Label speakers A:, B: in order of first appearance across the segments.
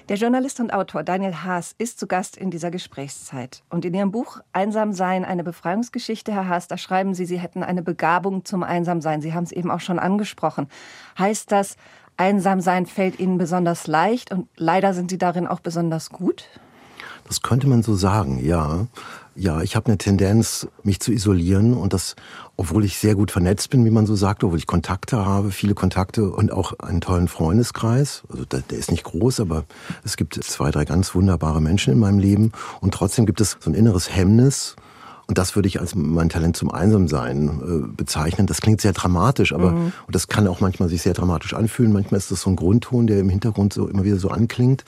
A: Der Journalist und Autor Daniel Haas ist zu Gast in dieser Gesprächszeit. Und in Ihrem Buch Einsamsein, eine Befreiungsgeschichte, Herr Haas, da schreiben Sie, Sie hätten eine Begabung zum Einsamsein. Sie haben es eben auch schon angesprochen. Heißt das, Einsamsein fällt Ihnen besonders leicht und leider sind Sie darin auch besonders gut?
B: Das könnte man so sagen, ja. Ja, ich habe eine Tendenz, mich zu isolieren und das, obwohl ich sehr gut vernetzt bin, wie man so sagt, obwohl ich Kontakte habe, viele Kontakte und auch einen tollen Freundeskreis. Also der ist nicht groß, aber es gibt 2, 3 ganz wunderbare Menschen in meinem Leben und trotzdem gibt es so ein inneres Hemmnis. Und das würde ich als mein Talent zum Einsamsein bezeichnen. Das klingt sehr dramatisch, aber und das kann auch manchmal sich sehr dramatisch anfühlen. Manchmal ist das so ein Grundton, der im Hintergrund so immer wieder so anklingt.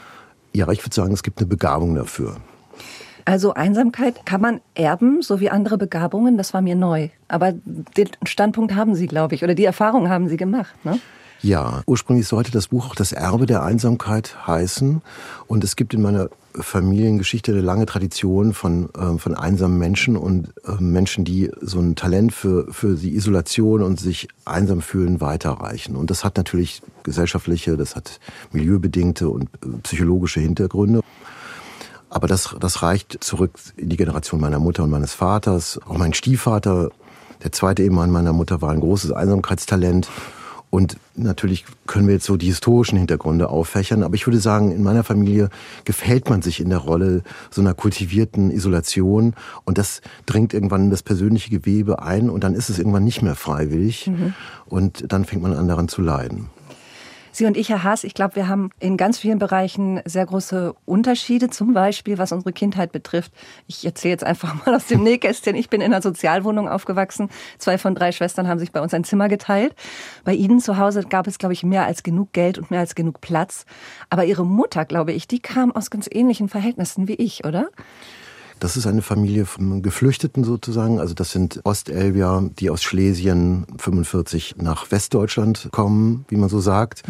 B: Ja, ich würde sagen, es gibt eine Begabung dafür.
A: Also Einsamkeit kann man erben, so wie andere Begabungen, das war mir neu. Aber den Standpunkt haben Sie, glaube ich, oder die Erfahrung haben Sie gemacht, ne?
B: Ja, ursprünglich sollte das Buch auch das Erbe der Einsamkeit heißen. Und es gibt in meiner Familiengeschichte eine lange Tradition von einsamen Menschen und Menschen, die so ein Talent für die Isolation und sich einsam fühlen, weiterreichen. Und das hat natürlich gesellschaftliche, das hat milieubedingte und psychologische Hintergründe. Aber das reicht zurück in die Generation meiner Mutter und meines Vaters. Auch mein Stiefvater, der zweite Ehemann meiner Mutter, war ein großes Einsamkeitstalent. Und natürlich können wir jetzt so die historischen Hintergründe auffächern. Aber ich würde sagen, in meiner Familie gefällt man sich in der Rolle so einer kultivierten Isolation. Und das dringt irgendwann in das persönliche Gewebe ein. Und dann ist es irgendwann nicht mehr freiwillig. Und dann fängt man an, daran zu leiden.
A: Sie und ich, Herr Haas, ich glaube, wir haben in ganz vielen Bereichen sehr große Unterschiede, zum Beispiel was unsere Kindheit betrifft. Ich erzähle jetzt einfach mal aus dem Nähkästchen. Ich bin in einer Sozialwohnung aufgewachsen. 2 von 3 Schwestern haben sich bei uns ein Zimmer geteilt. Bei Ihnen zu Hause gab es, glaube ich, mehr als genug Geld und mehr als genug Platz. Aber Ihre Mutter, glaube ich, die kam aus ganz ähnlichen Verhältnissen wie ich, oder?
B: Das ist eine Familie von Geflüchteten sozusagen. Also das sind Ostelbier, die aus Schlesien 45 nach Westdeutschland kommen, wie man so sagt.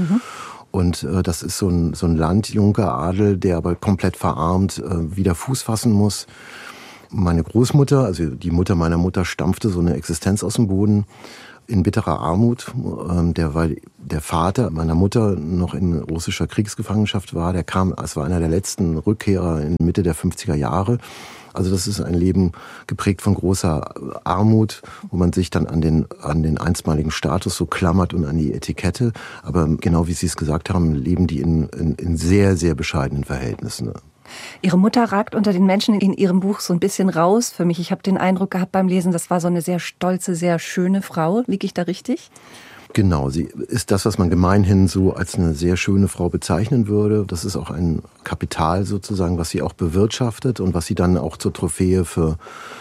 B: Und das ist so ein Landjunkeradel, der aber komplett verarmt wieder Fuß fassen muss. Meine Großmutter, also die Mutter meiner Mutter, stampfte so eine Existenz aus dem Boden in bitterer Armut, weil der Vater meiner Mutter noch in russischer Kriegsgefangenschaft war. Der kam, es war einer der letzten Rückkehrer in Mitte der 50er Jahre. Also das ist ein Leben geprägt von großer Armut, wo man sich dann an den einstmaligen Status so klammert und an die Etikette. Aber genau wie Sie es gesagt haben, leben die in sehr, sehr bescheidenen Verhältnissen.
A: Ihre Mutter ragt unter den Menschen in Ihrem Buch so ein bisschen raus für mich. Ich habe den Eindruck gehabt beim Lesen, das war so eine sehr stolze, sehr schöne Frau. Liege ich da richtig?
B: Genau, sie ist das, was man gemeinhin so als eine sehr schöne Frau bezeichnen würde. Das ist auch ein Kapital sozusagen, was sie auch bewirtschaftet und was sie dann auch zur Trophäe für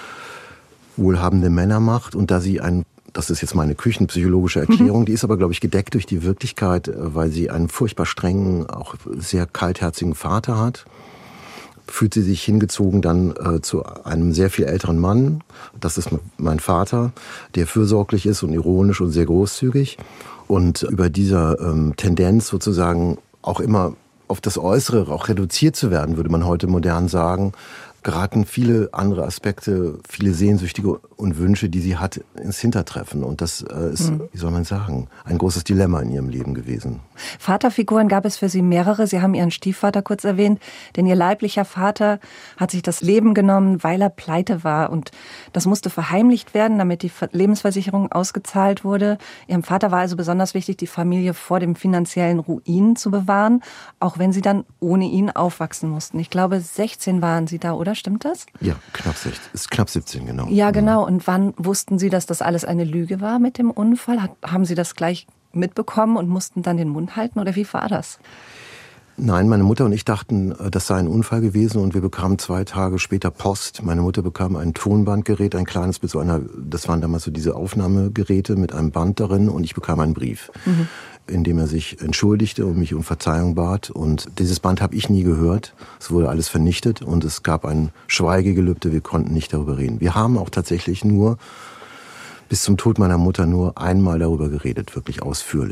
B: wohlhabende Männer macht. Und da sie das ist jetzt meine küchenpsychologische Erklärung, die ist aber, glaube ich, gedeckt durch die Wirklichkeit, weil sie einen furchtbar strengen, auch sehr kaltherzigen Vater hat. Fühlt sie sich hingezogen dann zu einem sehr viel älteren Mann. Das ist mein Vater, der fürsorglich ist und ironisch und sehr großzügig. Und über dieser Tendenz sozusagen auch immer auf das Äußere auch reduziert zu werden, würde man heute modern sagen, geraten viele andere Aspekte, viele Sehnsüchtige und Wünsche, die sie hat, ins Hintertreffen. Und das ist, wie soll man sagen, ein großes Dilemma in ihrem Leben gewesen.
A: Vaterfiguren gab es für Sie mehrere. Sie haben Ihren Stiefvater kurz erwähnt, denn Ihr leiblicher Vater hat sich das Leben genommen, weil er pleite war. Und das musste verheimlicht werden, damit die Lebensversicherung ausgezahlt wurde. Ihrem Vater war also besonders wichtig, die Familie vor dem finanziellen Ruin zu bewahren, auch wenn Sie dann ohne ihn aufwachsen mussten. Ich glaube, 16 waren Sie da, oder? Stimmt das?
B: Ja, knapp 17, genau.
A: Ja, genau. Und wann wussten Sie, dass das alles eine Lüge war mit dem Unfall? Haben Sie das gleich mitbekommen und mussten dann den Mund halten? Oder wie war das?
B: Nein, meine Mutter und ich dachten, das sei ein Unfall gewesen und wir bekamen 2 Tage später Post. Meine Mutter bekam ein Tonbandgerät, ein kleines mit so das waren damals so diese Aufnahmegeräte mit einem Band darin und ich bekam einen Brief, in dem er sich entschuldigte und mich um Verzeihung bat. Und dieses Band habe ich nie gehört. Es wurde alles vernichtet und es gab ein Schweigegelübde, wir konnten nicht darüber reden. Wir haben auch tatsächlich bis zum Tod meiner Mutter nur einmal darüber geredet, wirklich ausführlich.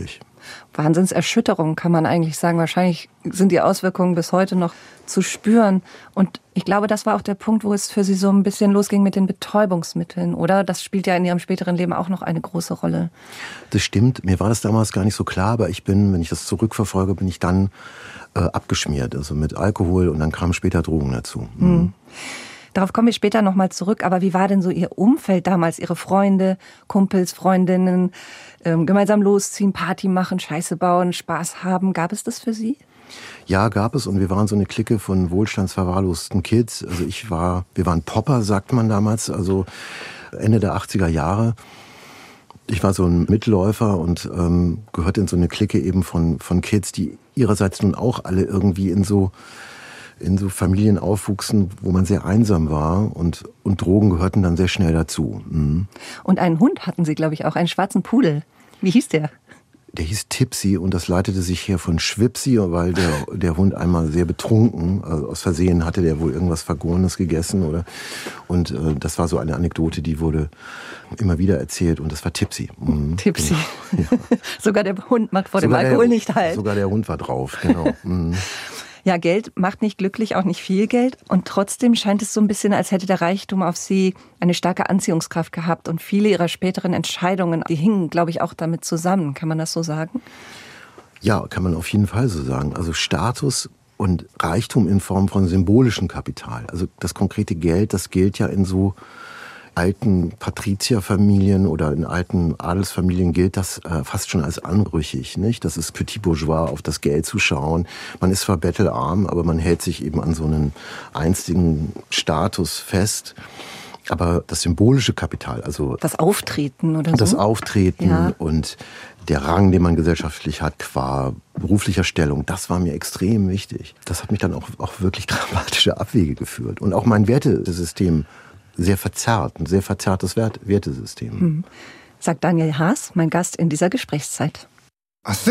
A: Wahnsinnserschütterung, kann man eigentlich sagen. Wahrscheinlich sind die Auswirkungen bis heute noch zu spüren. Und ich glaube, das war auch der Punkt, wo es für Sie so ein bisschen losging mit den Betäubungsmitteln, oder? Das spielt ja in Ihrem späteren Leben auch noch eine große Rolle.
B: Das stimmt. Mir war das damals gar nicht so klar, aber wenn ich das zurückverfolge, bin ich dann abgeschmiert, also mit Alkohol, und dann kamen später Drogen dazu. Mhm.
A: Darauf kommen wir später nochmal zurück. Aber wie war denn so Ihr Umfeld damals? Ihre Freunde, Kumpels, Freundinnen, gemeinsam losziehen, Party machen, Scheiße bauen, Spaß haben. Gab es das für Sie?
B: Ja, gab es. Und wir waren so eine Clique von wohlstandsverwahrlosten Kids. Also wir waren Popper, sagt man damals, also Ende der 80er Jahre. Ich war so ein Mitläufer und gehörte in so eine Clique eben von Kids, die ihrerseits nun auch alle irgendwie in so Familien aufwuchsen, wo man sehr einsam war, und Drogen gehörten dann sehr schnell dazu. Mhm.
A: Und einen Hund hatten Sie, glaube ich, auch, einen schwarzen Pudel. Wie hieß der?
B: Der hieß Tipsy, und das leitete sich her von Schwipsi, weil der Hund einmal sehr betrunken, also aus Versehen hatte der wohl irgendwas Vergorenes gegessen, und das war so eine Anekdote, die wurde immer wieder erzählt, und das war Tipsy. Mhm.
A: Tipsy.
B: Genau. Ja.
A: Sogar der Hund macht vor dem Alkohol nicht halt.
B: Sogar der Hund war drauf, genau. Mhm.
A: Ja, Geld macht nicht glücklich, auch nicht viel Geld. Und trotzdem scheint es so ein bisschen, als hätte der Reichtum auf Sie eine starke Anziehungskraft gehabt. Und viele Ihrer späteren Entscheidungen, die hingen, glaube ich, auch damit zusammen. Kann man das so sagen?
B: Ja, kann man auf jeden Fall so sagen. Also Status und Reichtum in Form von symbolischem Kapital. Also das konkrete Geld, das gilt ja in so alten Patrizierfamilien oder in alten Adelsfamilien gilt das fast schon als anrüchig, nicht? Das ist Petit Bourgeois, auf das Geld zu schauen. Man ist zwar bettelarm, aber man hält sich eben an so einen einstigen Status fest. Aber das symbolische Kapital, also
A: das Auftreten oder so?
B: Das Auftreten, ja, und der Rang, den man gesellschaftlich hat, qua beruflicher Stellung, das war mir extrem wichtig. Das hat mich dann auch wirklich dramatische Abwege geführt. Und auch mein Wertesystem sehr verzerrt, ein sehr verzerrtes Wertesystem.
A: Sagt Daniel Haas, mein Gast in dieser Gesprächszeit.